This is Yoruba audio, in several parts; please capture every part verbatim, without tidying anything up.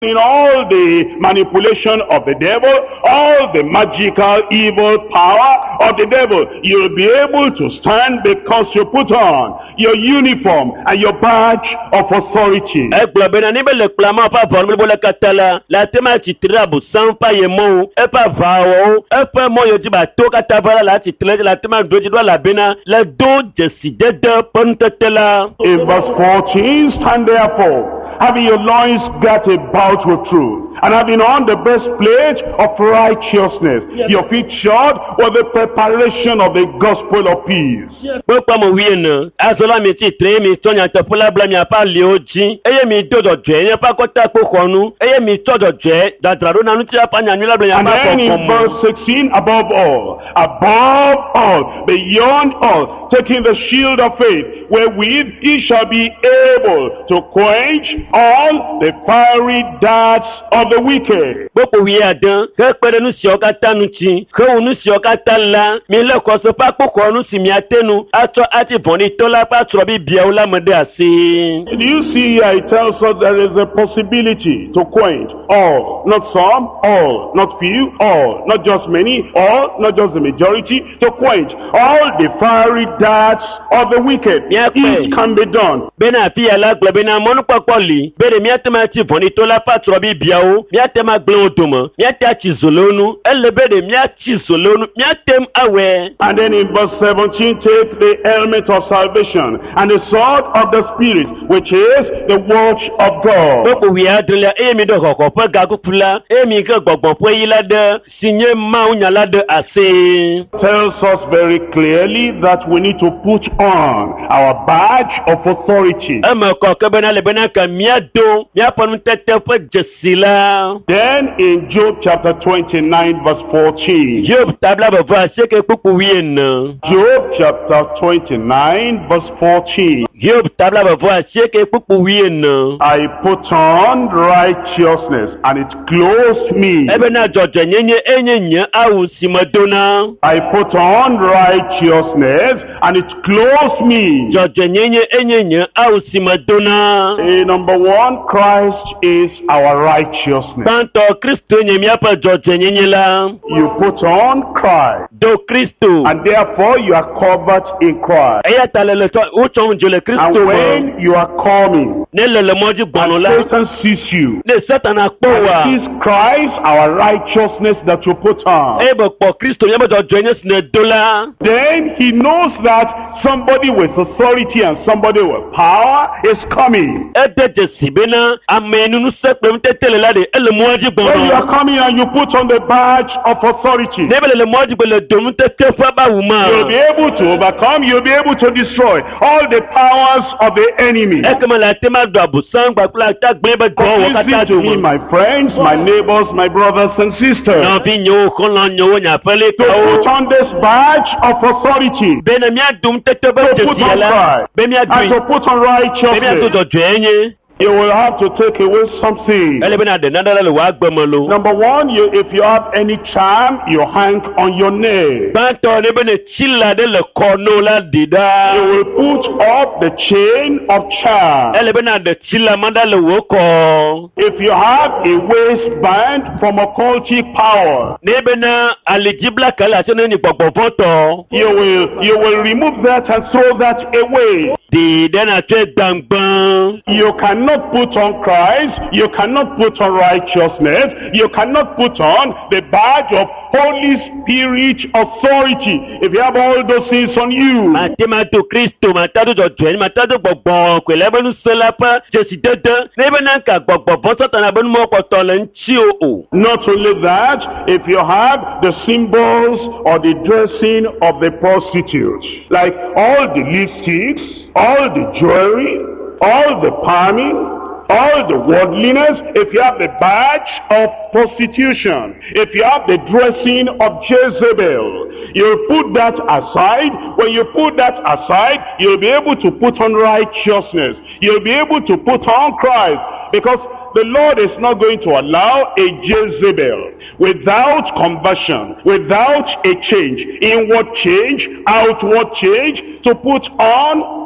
In all the manipulation of the devil, all the magical evil power of the devil, you'll be able to stand because you put on your uniform and your badge of authority. In verse fourteen, stand therefore, having your loins girt about with truth, and having on the breastplate of righteousness, yes. Your feet shod with the preparation of the gospel of peace. Yes. And then in verse sixteen, above all, above all, beyond all, taking the shield of faith, wherewith ye shall be able to quench all the fiery darts of the wicked. Do you see here it tells us there is a possibility to quench all, not some, all, not few, all, not just many, all, not just the majority, to quench all the fiery darts of the wicked. It can be done. Bere miatema ti bonito la patrobi biao miatema glodomo miata chizolonu elebede miachizolonu miatem awe. And then in verse seventeen, take the helmet of salvation and the sword of the spirit, which is the word of God. Boko wi adola emi do kokopo gagupula emi ke gbogbo yilade sinye maunya de ase. Tells us very clearly that we need to put on our badge of authority. Ema kokebena lebena ka do then in Job chapter twenty-nine verse fourteen. Job Job chapter twenty-nine verse fourteen. I put on righteousness and it clothes me. I put on righteousness and it clothes me. A number one, Christ is our righteousness. You put on Christ, and therefore you are covered in Christ. And when you are coming, and Satan sees you, and sees Christ, our righteousness that you put on, then he knows that somebody with authority and somebody with power is coming. When you are coming and you put on the badge of authority, you'll be able to overcome, you'll be able to destroy all the powers of the enemy. Listen to me, my friends, my neighbors, my brothers and sisters. To put on this badge of authority, to put on pride, and to put on righteousness, you will have to take away something. Number one, you, if you have any charm, you hang on your neck. You will put up the chain of charm. If you have a waistband from occultic power, you will, you will remove that and throw that away. You cannot put on Christ, you cannot put on righteousness, you cannot put on the badge of Holy Spirit authority if you have all those things on you. Not only that, if you have the symbols or the dressing of the prostitute, like all the lipsticks, all the jewelry, all the palming, all the worldliness, if you have the badge of prostitution, if you have the dressing of Jezebel, you'll put that aside. When you put that aside, you'll be able to put on righteousness. You'll be able to put on Christ, because the Lord is not going to allow a Jezebel without conversion, without a change, inward change, outward change, to put on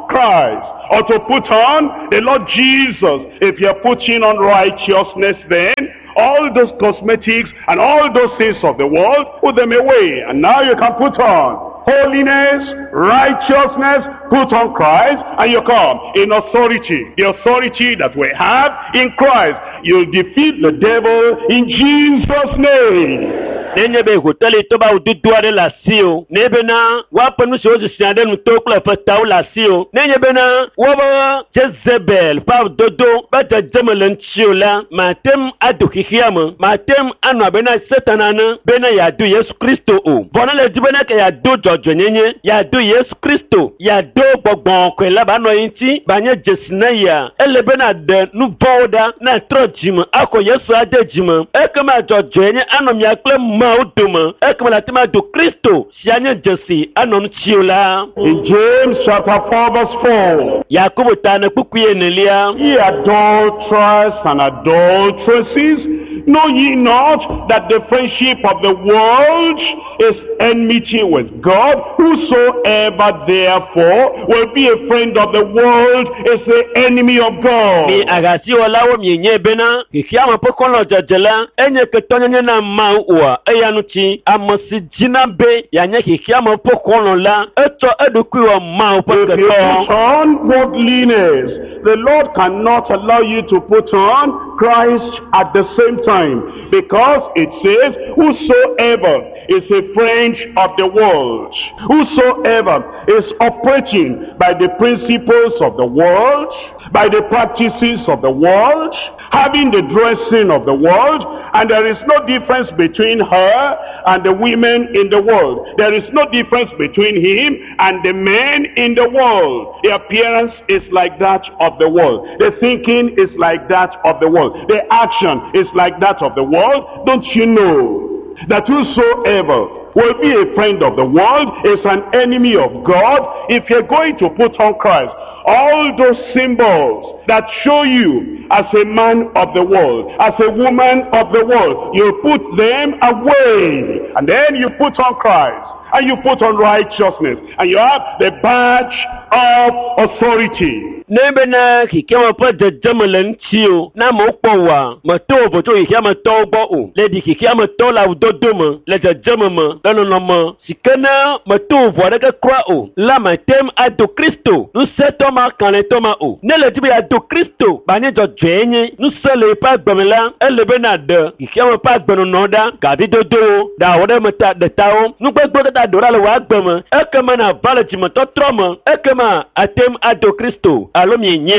Christ or to put on the Lord Jesus. If you're putting on righteousness, then all those cosmetics and all those things of the world, put them away. And now you can put on holiness, righteousness, put on Christ, and you come in authority. The authority that we have in Christ. You'll defeat the devil in Jesus' name. Nenye be hoteli toba ududua de la sio. Nebena wapenu si ozi siande nutokula fetau la sio. Nenye bena waba Jezebel pa dodo bata zemelen chio la matem adu hihiama matem anwa bena satanana bena yadu Yesu Kristo o. Bona le dibena ke yadu jojo nyenye yadu Yesu Kristo yadu bogbon kwe la bano inti banye jesina ya ele bena de nuboda na trojima ako Yesu ade jima ekema jojo nyenye anom yakle mauduma ekema latima do Kristo sianye jesi anon chiola. In James chapter four verse four, Yakubu tane kukuye nelia. Ye adulterers and adulteresses, know ye not that the friendship of the world is enmity with God? Whosoever therefore will be a friend of the world is the enemy of God. Mi agasi olawo mienye bena kikiama pokono jajela enye ketonye na maua eyanuchi amasi jina be yanye kikiama pokono la eto edukuwa mau If you put on worldliness, the Lord cannot allow you to put on Christ at the same time, because it says, whosoever is a friend of the world, whosoever is operating by the principles of the world, by the practices of the world, having the dressing of the world, and there is no difference between her and the women in the world. There is no difference between him and the men in the world. The appearance is like that of the world. The thinking is like that of the world. The action is like that of the world. Don't you know that whosoever will be a friend of the world is an enemy of God? If you're going to put on Christ, all those symbols that show you as a man of the world, as a woman of the world, you put them away, and then you put on Christ, and you put on righteousness, and you have the badge of authority. Nebena kikiama pa jajamelen chio na mokpowa mato boto kikiama to bo o ledi kikiama to la udodoma le jajamama danonoma sikana mato voada ka kwa o la matem ado Kristo nu setoma kanetoma o ne le tibi ado Kristo banye jo dwenye nu sele pa gbemela elebena de kikiama pa gbenonoda gabi dodo da woda mata de tawo nu gbegbo ta dora le wa gbema ekema na valeji mato troma ekema atem ado Kristo. All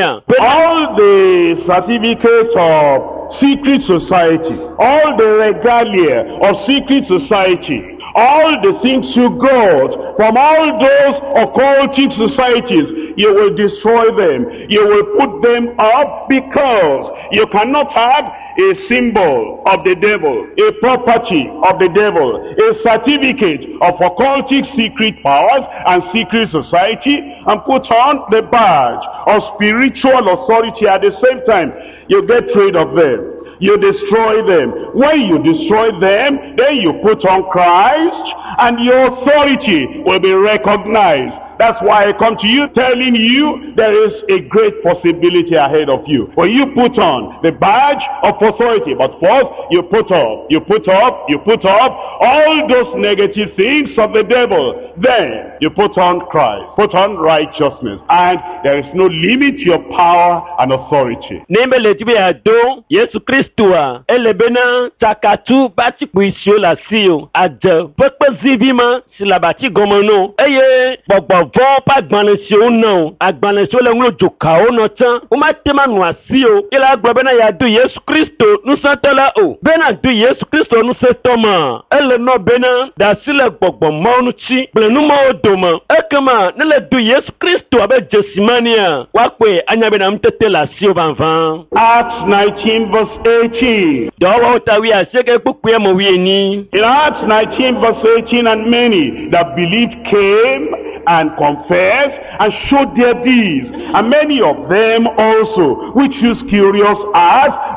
the certificates of secret society, all the regalia of secret society, all the things you got from all those occultic societies, you will destroy them. You will put them up, because you cannot have a symbol of the devil, a property of the devil, a certificate of occultic secret powers and secret society, and put on the badge of spiritual authority at the same time. You get rid of them. You destroy them. When you destroy them, then you put on Christ, and your authority will be recognized. That's why I come to you telling you there is a great possibility ahead of you. When you put on the badge of authority, but first you put up, you put up, you put up all those negative things of the devil. Then you put on Christ, put on righteousness, and there is no limit to your power and authority. Nembele tibi ado Yesu Kristoa elebena takatu bati kuisio la sio ade pekpe zivima silabati gomono eye gbogbo vo pa gbanlesio no agbanlesio le nlo joka o no tan o ma te manu asio ila gbebena ya do Yesu Kristo nu santala o bena do Yesu Kristo nu se toma ele no bena da sile gbogbo mo nu chi plenu mo odoma ekema ne le do Yesu Kristo abe jesimania wa pe anyabe na mtete la sio vanvan. Acts nineteen verse eighteen. Dawa utawi aseke pukuye mo wi ni. In Acts nineteen verse eighteen, and many that believed came and confessed and showed their deeds, and many of them also which used curious arts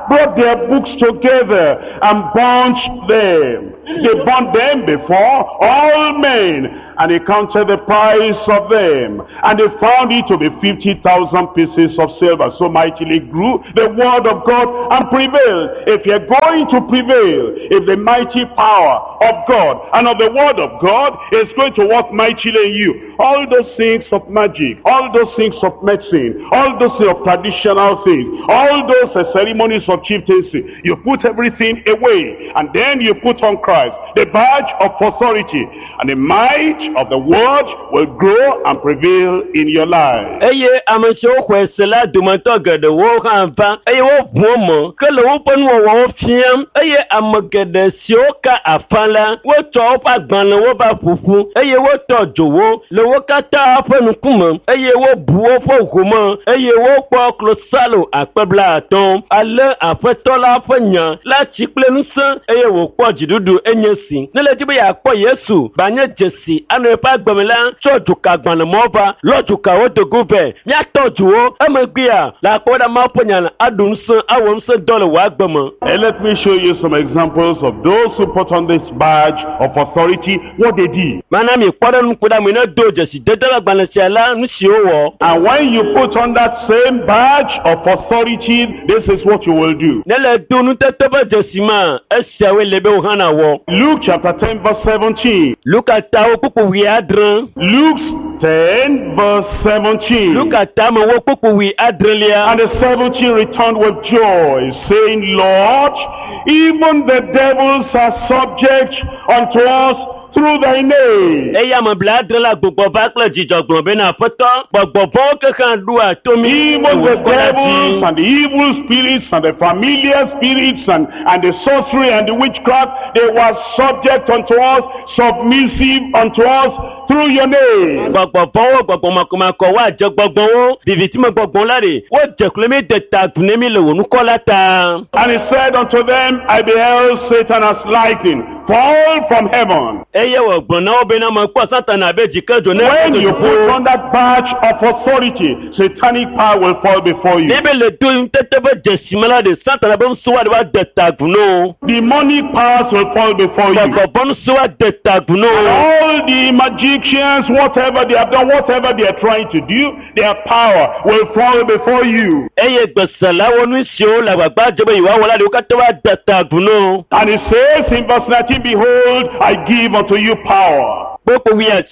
brought their books together and burnt them. They burnt them before all men, and they counted the price of them, and they found it to be fifty thousand pieces of silver. So mightily grew the word of God and prevailed. If you're going to prevail, if the mighty power of God and of the word of God is going to work mightily in you, all those things of magic, all those things of medicine, all those things of traditional things, all those uh, ceremonies of chieftaincy, you put everything away, and then you put on Christ, the badge of authority, and the might of the word will grow and prevail in your life. Eye amasho kwesela dumato gede wo hanfa eye wo bomo kele wo panu wo fiam eye amagede sioka afala wo to pa gban wo ba fufu eye wo to jowo le wo kata afanu kuma eye wo buwo fo homa eye wo po klosalo apebla aton ale afetola fanya la chiplenu san eye wo po jidudu enyesi nele tibe ya po Yesu banye jesi anu pa gbemela choju ka gban mo ba loju ka wo to gube mi atoju wo amagbiya la koda ma ponya adun san awon san dole wa gbemo. And let me show you some examples of those who put on this badge of authority, what they did. Mana mi koda nu koda mi na do jesi dedela gban se ala nu si owo. And when you put on that same badge of authority, this is what you will do. Nele dunu te toba jesi ma esewe lebe o hana wo. Luke chapter ten verse seventeen. Luka ta o kuku wi adran. Luke ten verse seventeen. Luka ta mo wo kuku wi adrelia. And the seventeen returned with joy, saying, Lord, even the devils are subject unto us through thy name. Eya mo bla adrela gbogbo ba kle jijogbon be na foto gbogbo bo kankan dua to mi. Even the devils and the evil spirits and the familiar spirits and, and the sorcery and the witchcraft, they were subject unto us, submissive unto us through your name. Gbogbo bo gbogbo makomako wa je gbogbo wo biviti mo gbogbo lare wo je klemi de tagunemi le wonu kolata. And he said unto them, I beheld Satan as lightning fall from heaven. When you put on that badge of authority, satanic power will fall before you. Demonic powers will fall before you. And all the magicians, whatever they have done, whatever they are trying to do, their power will fall before you. And it says in verse nineteen, behold, I give unto you power. Now listen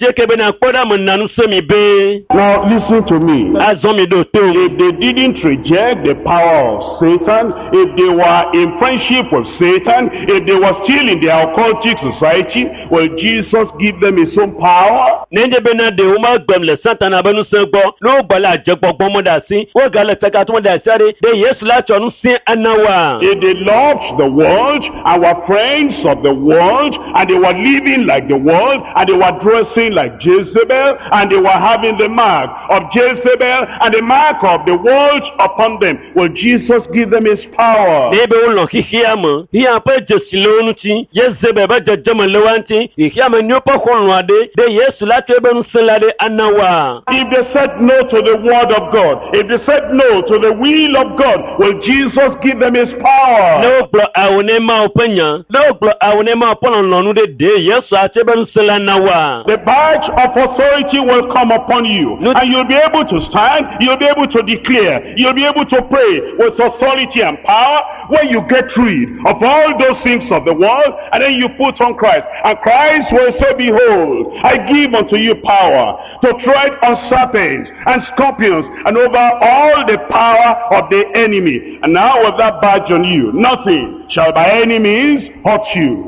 to me. If they didn't reject the power of Satan, if they were in friendship with Satan, if they were still in their occultic society, will Jesus give them his own power? If they loved the world and were friends of the world, and they were living like the world, and they were dressing like Jezebel, and they were having the mark of Jezebel and the mark of the world upon them, will Jesus give them his power? If they said no to the word of God, if they said no to the will of God, will Jesus give them his power? The badge of authority will come upon you, and you'll be able to stand, you'll be able to declare, you'll be able to pray with authority and power when you get rid of all those things of the world, and then you put on Christ. And Christ will say, behold, I give unto you power to tread on serpents and scorpions and over all the power of the enemy. And now with that badge on you, nothing shall by any means hurt you.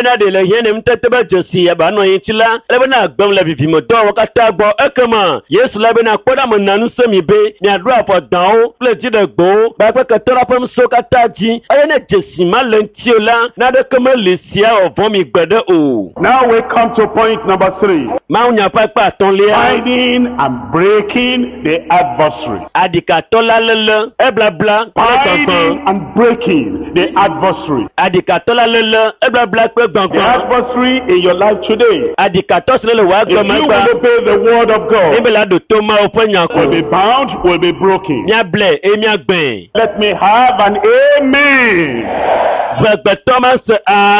Yes, Labena Kodam Nanu Semibe, Niadra for down, pledge the go, Bapakatara from Sokataji, I Jessima Lentiola, Nada Kamalisia or Vomi Brother O. Now we come to point number three. Maunya Papa Tonlia, finding and breaking the adversary. Adikatola Lele, Ebla Bla, finding and breaking the adversary. Àdìkàtọ́ la lele eblabla kpe The gbọ̀ngbọ̀n. adversary in your life today. Àdìkàtọ́ sì lele wàá If you gbọmọ gba. will obey the word of God, Níbi la dò tó ma o fẹ́ yàn will be kó. bound, will be broken. Mía blẹ̀ èmi àgbẹ̀. Let me have an amen. Gbẹ̀gbẹ̀tọ́ máa ń sọ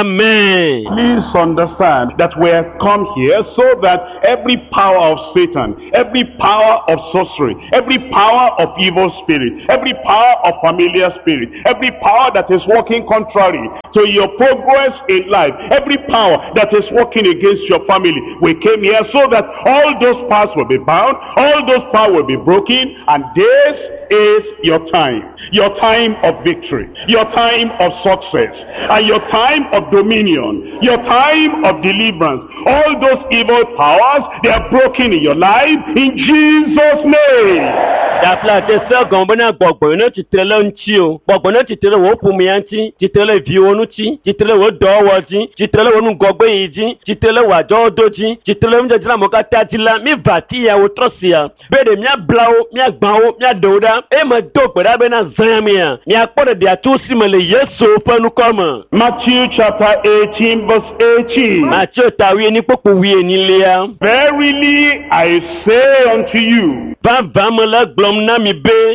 amen. Please understand that we have come here so that every power of Satan, every power of sorcery, every power of evil spirit, every power of familiar spirit, every power that is working contrary to your progress in life, every power that is working against your family, we came here so that all those powers will be bound, all those powers will be broken, and this is your time, your time of victory, your time of success, and your time of dominion, your time of deliverance. All those evil powers, they are broken in your life in Jesus' name. Dàpla àti sẹ́gun bọ́nà gbọ̀gbọ̀n náà ti tẹ̀lé ń tí o. Gbọ̀gbọ̀n náà ti tẹ̀lé wọ́n pùmí yá ń tí, ti tẹ̀lé vi onú tí, ti tẹ̀lé wọ́n dọ́wọ́ tí, ti tẹ̀lé wọ́n gọgbẹ́ yìí tí, ti tẹ̀lé wà jọ́ dó tí, ti tẹ̀lé wọ́n jẹ́jẹ́rẹ́ àmọ́ ká tá ti la, mi bà tí ìyàwó tọ́ sí ya. Bẹ́ẹ̀ni mi à bla o, mi à gbọ́n o, mi à dòwó dá. E ma dó gbẹ̀dá bẹ́ẹ̀ náà zan mi yà. Mi à kpọ́dọ̀ di àtúnṣe mọ̀lẹ̀ Yéṣu fẹ́nu kọ́ mọ̀. Matthew chapter eighteen verse eighteen. Màtí o ta wíyẹ ní kpókò wíyẹ nílé ya. Verily I say unto you, Bàbá mi la gbọ́m náà mi bẹ́.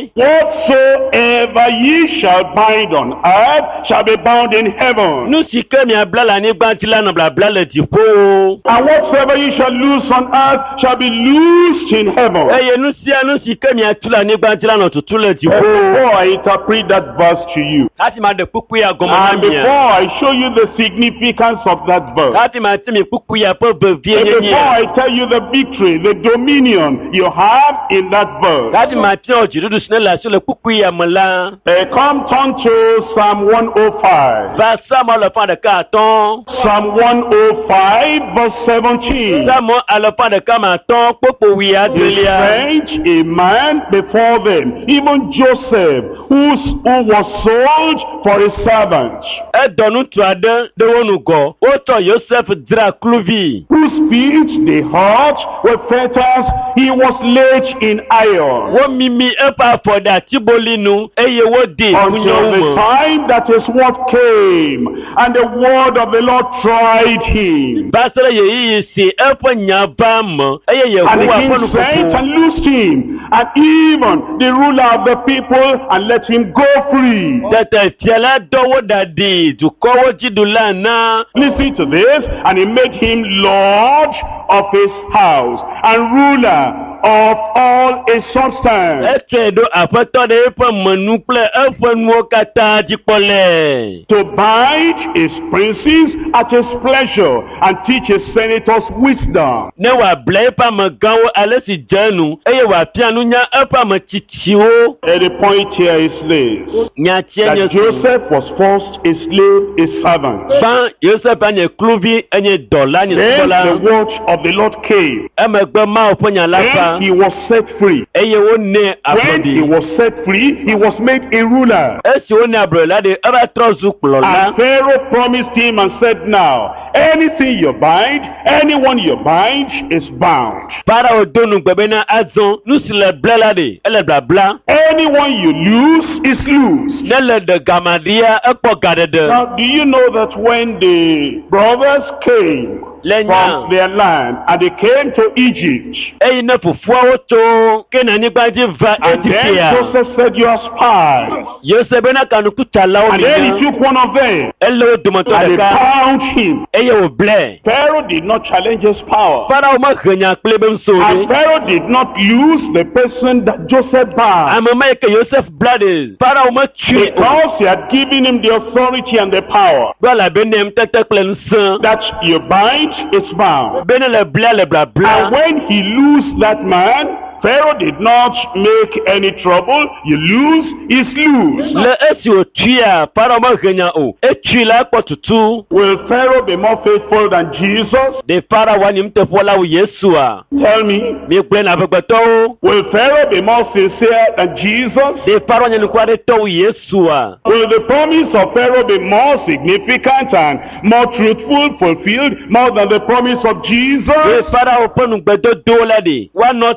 whatsoever ye shall bind on earth shall be bound in heaven. Nusi ke mi abla la ní gbàtí lánàá bla bla le di po. And whatsoever ye shall loose on earth shall be loosed in heaven. Eye nusi a nusi ke mi atu la ní gbàtí lánàá tutu le di And po. before I interpret that verse to you, Láti máa de kúkú ya gọmọ náà and mi before ya. I show you the significance of that verse, Láti máa tí mi kúkú ya pé bẹ̀ fi and ẹyẹ before yẹn. I tell you the victory, the dominion you have in that verse, Láti máa tí ọ̀jì dúdú sinẹ́ la sí le kúkú ya mọ̀ la. uh, come turn to Psalm one oh five. Va sáàmù ọlọ́pàá de ká tán. Psalm one oh five verse seventeen. Sáàmù ọlọ́pàá de ká máa tán pópò wíyá They délé ya. sent a man before them, even Joseph, who's, who was sold for a servant, Ẹ dọ̀nù tù adé déwọ́nù gọ̀. Ó tọ̀ Yosef dira kúlúbì. whose feet they hurt with fetters, he was laid in iron. Wọ́n mímí ẹ̀pà àfọ̀dà tí bolí nu. Eye wo dé Until ìkúnyẹ̀wò the mọ̀. time that his word came, and the word of the Lord tried him. Basere ye yi si efo nyaba mo eye ye And the huwa king fonu sent kuku and loosed him, and even the ruler of the people, and let him go free. tete tiela dowo dadi dukowo jidula na Listen to this, and he made him Lord of his house, and ruler of all his substance. eke do afeto de efo monu ple efo nuwo kata jipole To bind his princes at his pleasure, and teach his senators wisdom. ne wa ble epa me gawo ale si jenu eye wa pianu nya epa me titiwo And the point here is this, nya tie nye that Joseph was first a slave, a servant. ban Joseph anye kluvi enye dola nye Then the dola word of the Lord came. emegbe ma ofo nya lafa When he was set free. eye wo ne When he afodi was set free, he was made a ruler. esi wo ne abrola de eba trozu kplola And Pharaoh promised him and said, now, anything you bind, anyone you bind is bound. para odonu gbebe na azon nusile blela de ele blabla Anyone you lose is loose. nele de gamadia ekpo gadede Now, do you know that when the brothers came lenya from their land and they came to Egypt, eyi ne fufua wo to kena nigba di va and then etipia Joseph said, you are spies. yose bena kanu kutala o And then he mina took one of them ele o dumoto and de they ka bound him. eye o ble Pharaoh did not challenge his power. para o ma henya kple be And msori Pharaoh did not lose the person that Joseph bound. amama ke Joseph blade para o ma tui Because he had given him the authority and the power. bala benem tete kple nsan That you bind is bound. bene le bla le bla And bla when he loosed that man, Pharaoh did not make any trouble. You lose, is loose. le esi o tuya para o ma henya o etui la kpo tutu Will Pharaoh be more faithful than Jesus? de para wani mtefola wo Yesu a Tell me. mi kple na vegbeto Will Pharaoh be more sincere than Jesus? de para wani kwa de to Yesu a Will the promise of Pharaoh be more significant and more truthful, fulfilled, more than the promise of de Jesus? para o ponu gbedo do la de wa no te fa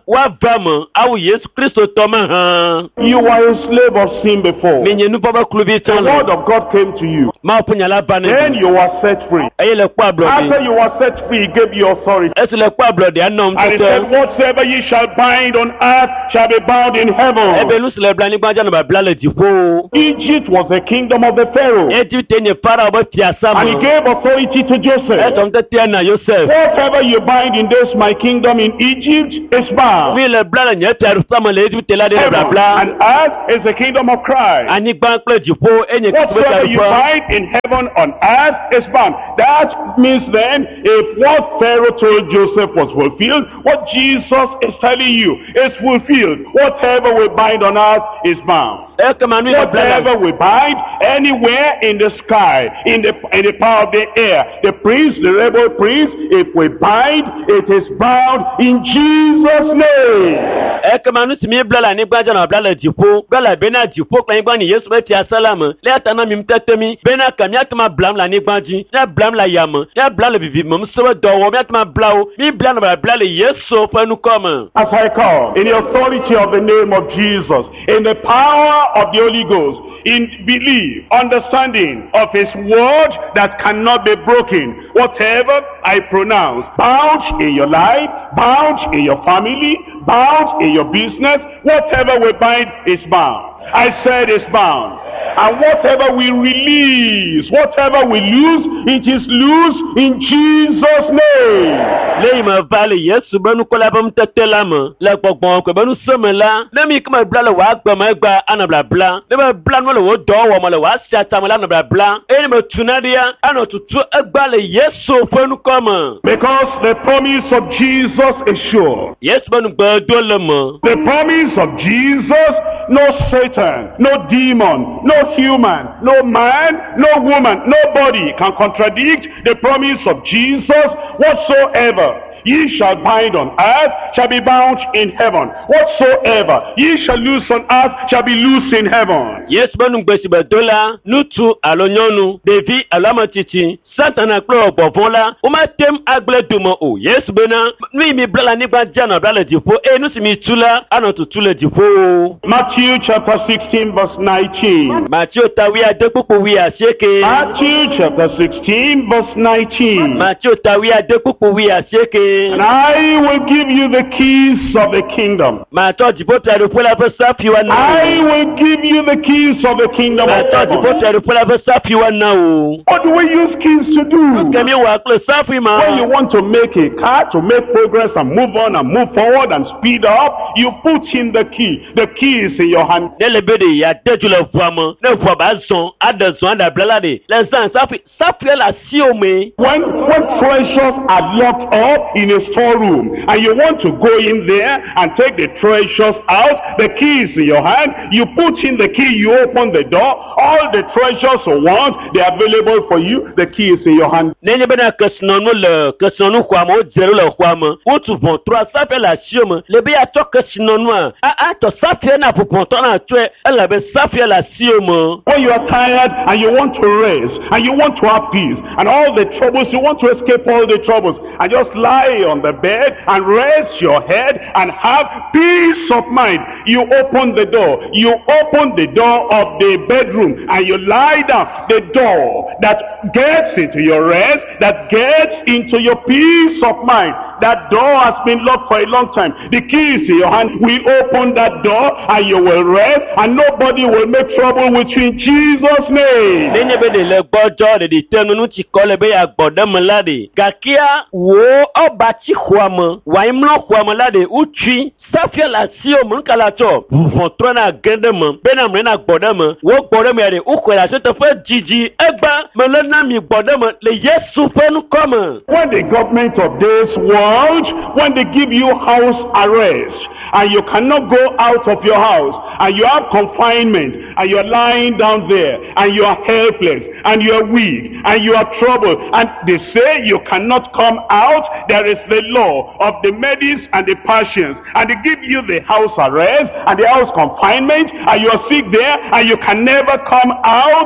wa vama awu Yesu Kristo toma ha. You were a slave of sin before. Menye nu papa klubi The tan. word of God came to you. Ma punya la bane. Then you were set free. Aye le kwa blode. After you were set free, he gave you authority. Esi le kwa blode anom And he said, tete. whatsoever ye shall bind on earth shall be bound in heaven. Ebe nu sile blani gbanja na ba blale difo. Egypt was the kingdom of the Pharaoh. Eti tenye para obo tiasa And he mo. gave authority to Joseph. Etom tete na Joseph. Whatever you bind in this my kingdom in Egypt is bound. Mi le blale nye teru sama le Eti tela de bla Heaven bla. and earth is the kingdom of Christ. Ani gban kple difo enye Whatsoever kubeta you difo. bind in heaven on earth is bound. That means then, if what Pharaoh told Joseph was fulfilled, what Jesus is telling you is fulfilled. Whatever we bind on earth is bound. Eke manu le blale. Whatever we bind anywhere in the sky, in the in the power of the air, the priest, the rebel priest, if we bind, it is bound in Jesus' name. Eke manu si mi blala ni gbanja na blala difo. Blala bena difo kwa ni gbani Yesu beti asalama. Le atana mi mtetemi. Bena kami atama blam la ni gbanji. Ya blam la yama. Ya blam la vivi mum sewe dowo. Mi atama blao. Mi blam la blala Yesu fa nu koma. As I call, in the authority of the name of Jesus, in the power of the Holy Ghost, in belief, understanding of His word that cannot be broken, whatever I pronounce, bound in your life, bound in your family, bound in your business, whatever we bind is bound. I said it's bound. And whatever we release, whatever we lose, it is loose in Jesus' name. Leyi ma vale Yesu benu kola bam tetela ma. Le gbogbon ko benu semela. Le mi kuma blala wa gba ma gba anabla bla. Le ma bla no le wo do wo mo le wa siata ma la anabla bla. Eni ma tunadia ano tutu egba le Yesu fenu koma. Because the promise of Jesus is sure. Yesu benu gba do le mo. The promise of Jesus, no Satan, no demon, no human, no man, no woman, nobody can contradict the promise of Jesus. Whatsoever ye shall bind on earth shall be bound in heaven. Whatsoever ye shall loose on earth shall be loose in heaven. Yesu benu gbe si bedola nutu alonyonu devi alamatiti satana klo obovonla o ma tem agle dumo o Yesu bena mi mi blala ni gba jana blala difo e nu si mi tula ano tutu le difo. Matthew chapter sixteen verse nineteen. Matthew tawi adepopo wi aseke. Matthew chapter sixteen verse nineteen. Matthew tawi adepopo wi aseke. And I will give you the keys of the kingdom. Matthew dipota de pola pe safi wa na. I will give you the keys of the kingdom of Matthew heaven. dipota de pola pe safi wa na o. What do we use keys to do? Kemi wa kle safi ma. When you want to make a car, to make progress and move on and move forward and speed up, you put in the key. The key is in your hand. Dele bede ya deju le vuamo. Le vuo ba zon, ade zon ade blala de. Le zan safi safi la si o me. When, when treasures are locked up in a storeroom and you want to go in there and take the treasures out, the key is in your hand. You put in the key, you open the door. All the treasures you want, they are available for you. The key is in your hand. Nenye bena kesnonu le kesnonu kwa mo zero le kwa mo. O tu bon trois safi la si o me. Le be ya to kesnonu a. A a to safi na pupon to na tue. Ela be safi la si o me. When you are tired and you want to rest and you want to have peace and all the troubles, you want to escape all the troubles and just lie on the bed and rest your head and have peace of mind. You open the door. You open the door of the bedroom and you lie down. The door that gets into your rest, that gets into your peace of mind. That door has been locked for a long time. The key is in your hand. We open that door and you will rest and nobody will make trouble with you in Jesus' name. Nenye bede le gbojo de di tenu nu ti kole be ya gbode mo lade. Gakia wo oba ti khwamo. Wa imlo khwamo lade uchi. Safia la si o mun kala cho. Von trona gende mo. Bena mre na gbode mo. Wo gbode mo ya de ukwela se te fe jiji egba me le na mi gbode mo le Yesu fe nu come. When the government of this world, when they give you house arrest and you cannot go out of your house and you have confinement and you're lying down there and you are helpless and you are weak and you are troubled and they say you cannot come out, there is the law of the Medes and the Persians and they give you the house arrest and the house confinement and you are sick there and you can never come out.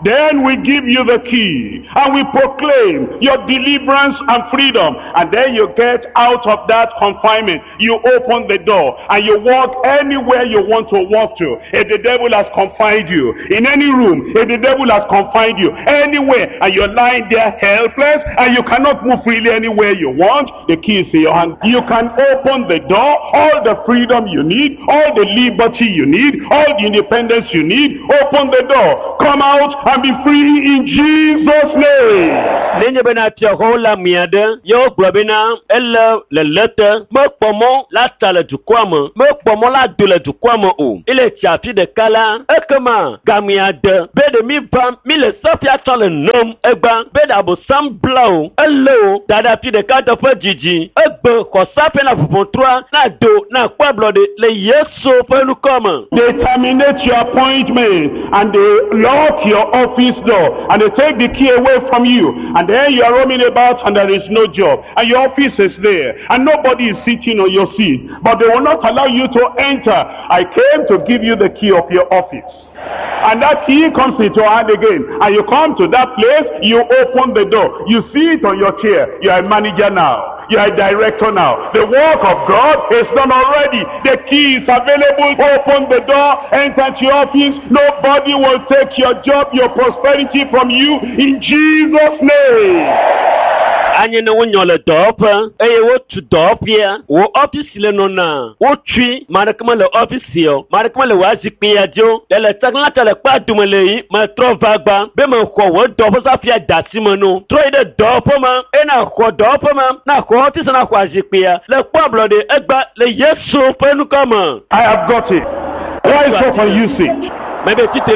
Then we give you the key and we proclaim your deliverance and freedom. And then you get out of that confinement. You open the door and you walk anywhere you want to walk to. If the devil has confined you in any room, if the devil has confined you anywhere, and you're lying there helpless and you cannot move freely anywhere you want, the key is in your hand. You can open the door, all the freedom you need, all the liberty you need, all the independence you need. Open the door, come out and be free in Jesus' name. Nenye bena tiakola miade yo globina ella le lete me pomo la tale du kwame me pomo la dole du kwame o ile tiapi de kala ekema gamiade be de mi bam mi le sofia tole nom egba be da bo sam blau hello dada pi de kata pe jiji egbe ko sape na fufun trois na do na kwablo de le yeso pe nu come. They terminate your appointment and they lock your office door and they take the key away from you, and then you are roaming about and there is no job and your office is there and nobody is sitting on your seat, but they will not allow you to enter. I came to give you the key of your office. And that key comes into your hand again. And you come to that place, you open the door. You see it on your chair. You are a manager now. You are a director now. The work of God is done already. The key is available. Open the door, enter to your office. Nobody will take your job, your prosperity from you in Jesus' name. Anye ne wonyo le dope eye wo tu dope ya wo office le nona wo twi marakama le office yo marakama le wazi pia jo le tagla tele pa dumele yi ma tro vagba be ma ko wo dope sa fia dasimo no tro ide dope ma e na ko dope ma na ko office na ko azi pia le pablo de egba le yesu penu kama. I have got it. Rise up and use it. Don't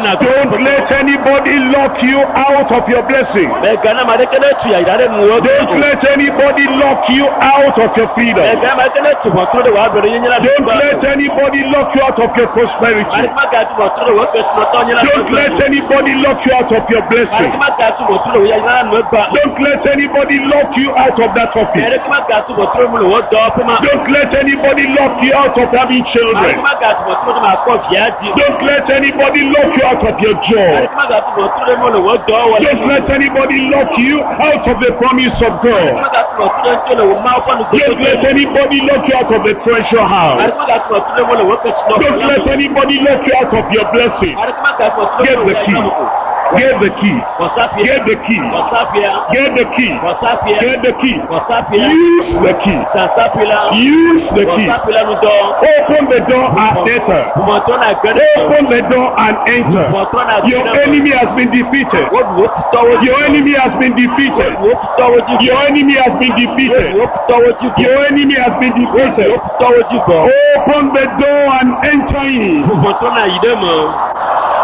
let anybody lock you out of your blessing. Don't let anybody lock you out of your freedom. Don't let anybody lock you out of your prosperity. Don't let anybody lock you out of your blessing. Don't let anybody lock you out of that office. Don't let anybody lock you out of having children. Don't let anybody lock you out of your job. Don't let anybody lock you out of the promise of God. Don't let anybody lock you out of the treasure house. Don't let anybody lock you out of your blessing. Get the key. Get the key. Get the key. Get the key. Get the key. Use the key. Use the key. Open the door and enter. Open the door and enter. Your enemy has been defeated. Your enemy has been defeated. Your enemy has been defeated. Your enemy has been defeated. Open the door and enter in.